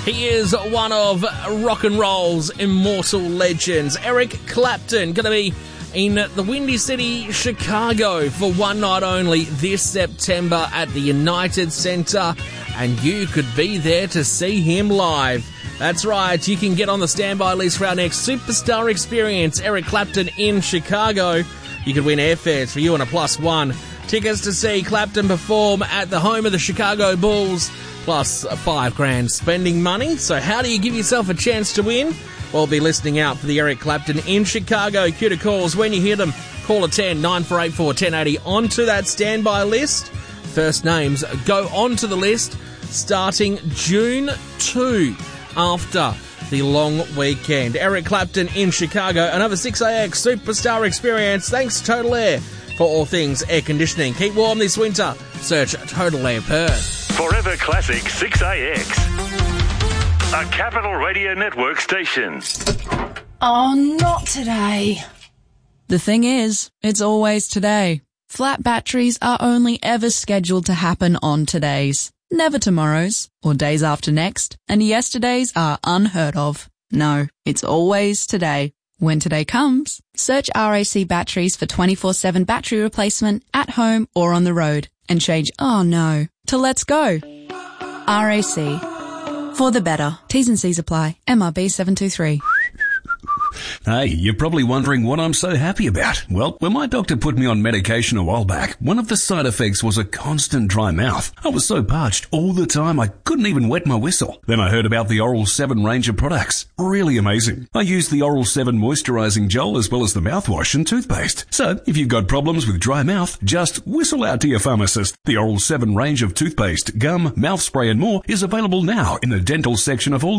He is one of rock and roll's immortal legends. Eric Clapton, going to be in the Windy City, Chicago for one night only this September at the United Center, and you could be there to see him live. That's right, you can get on the standby list for our next superstar experience, Eric Clapton in Chicago. You could win airfares for you and a +1. Tickets to see Clapton perform at the home of the Chicago Bulls, plus $5,000 spending money. So how do you give yourself a chance to win? Well, be listening out for the Eric Clapton in Chicago. Cue to calls when you hear them. Call 9484-1080 onto that standby list. First names go onto the list starting June 2 after the long weekend. Eric Clapton in Chicago, another 6AX superstar experience. Thanks to Total Air for all things air conditioning. Keep warm this winter. Search Total Air Perth. Forever Classic 6AX. A Capital Radio Network station. Oh, not today. The thing is, it's always today. Flat batteries are only ever scheduled to happen on todays, never tomorrows or days after next, and yesterdays are unheard of. No, it's always today. When today comes, search RAC Batteries for 24/7 battery replacement at home or on the road and change "oh no" to "let's go." RAC. For the better. T's and C's apply. MRB 723. Hey, you're probably wondering what I'm so happy about. Well, when my doctor put me on medication a while back, one of the side effects was a constant dry mouth. I was so parched all the time I couldn't even wet my whistle. Then I heard about the Oral 7 range of products. Really amazing. I use the Oral 7 moisturizing gel as well as the mouthwash and toothpaste. So, if you've got problems with dry mouth, just whistle out to your pharmacist. The Oral 7 range of toothpaste, gum, mouth spray and more is available now in the dental section of all